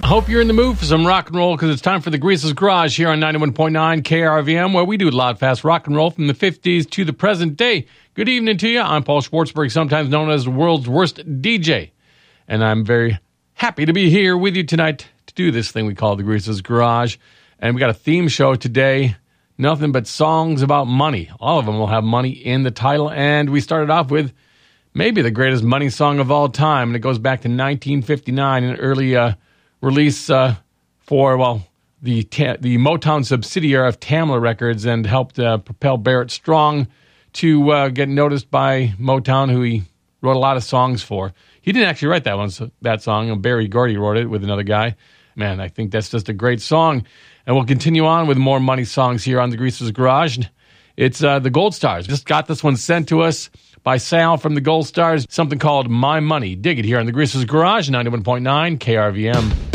Hope you're in the mood for some rock and roll because it's time for the Greaser's Garage here on 91.9 KRVM, where we do loud, fast rock and roll from the 50s to the present day. Good evening to you. I'm Paul Schwartzberg, sometimes known as the world's worst DJ. And I'm very happy to be here with you tonight to do this thing we call the Greaser's Garage. And we got a theme show today, nothing but songs about money. All of them will have money in the title. And we started off with maybe the greatest money song of all time. And it goes back to 1959, an early release for, the Motown subsidiary of Tamla Records, and helped propel Barrett Strong to get noticed by Motown, who he wrote a lot of songs for. He didn't actually write that song. Barry Gordy wrote it with another guy. Man, I think that's just a great song. And we'll continue on with more money songs here on the Greaser's Garage. It's the Gold Stars. Just got this one sent to us by Sal from the Gold Stars, something called My Money. Dig it here on the Greaser's Garage, 91.9 KRVM.